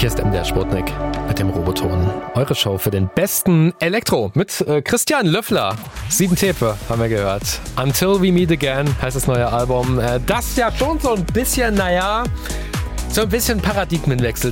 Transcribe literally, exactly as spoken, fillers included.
Hier ist M D R Sputnik mit dem Roboton. Eure Show für den besten Elektro mit äh, Christian Löffler. Sieben Tepe haben wir gehört. Until We Meet Again heißt das neue Album. Äh, das ja schon so ein bisschen, naja, so ein bisschen Paradigmenwechsel